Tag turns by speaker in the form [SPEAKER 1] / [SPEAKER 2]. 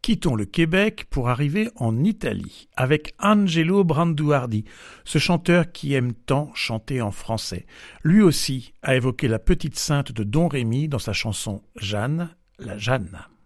[SPEAKER 1] quittons le Québec pour arriver en Italie avec Angelo Branduardi, ce chanteur qui aime tant chanter en français. Lui aussi a évoqué la petite sainte de Don Rémy dans sa chanson Jeanne, la Jeanne.